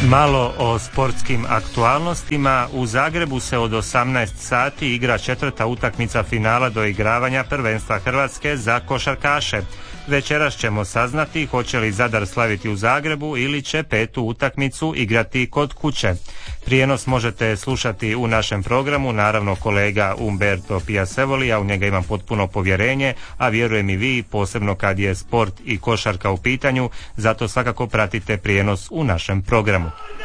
Malo o sportskim aktualnostima. U Zagrebu se od 18 sati igra 4. utakmica finala doigravanja prvenstva Hrvatske za košarkaše. Večeras ćemo saznati hoće li Zadar slaviti u Zagrebu ili će 5. utakmicu igrati kod kuće. Prijenos možete slušati u našem programu, naravno kolega Umberto Piacevoli, ja u njega imam potpuno povjerenje, a vjerujem i vi, posebno kad je sport i košarka u pitanju, zato svakako pratite prijenos u našem programu.